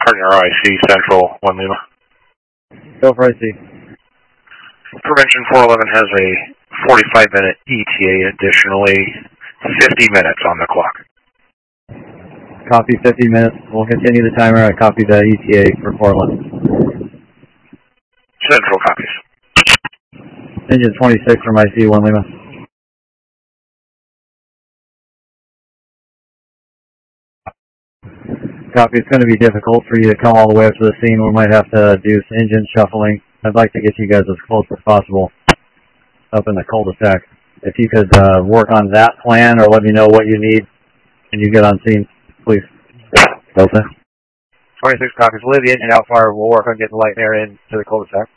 Partner IC Central 1 Lima. Go for IC. Prevention 411 has a 45-minute ETA, additionally 50 minutes on the clock. Copy 50 minutes. We'll continue the timer. I copy the ETA for 411. Central copies. Engine 26 from IC 1 Lima. Copy. It's going to be difficult for you to come all the way up to the scene. We might have to do some engine shuffling. I'd like to get you guys as close as possible up in the cul-de-sac. If you could work on that plan or let me know what you need when you get on scene, please. Delta. 26 copies. We'll leave the engine out far. We'll work on getting the light and air into the cul-de-sac.